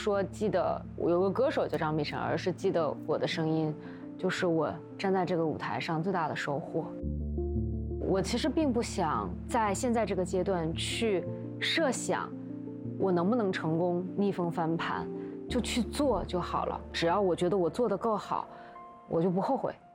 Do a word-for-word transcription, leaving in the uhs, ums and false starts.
说记得我有个歌手叫张碧晨，而是记得我的声音，就是我站在这个舞台上最大的收获。我其实并不想在现在这个阶段去设想我能不能成功逆风翻盘，就去做就好了。只要我觉得我做得够好，我就不后悔。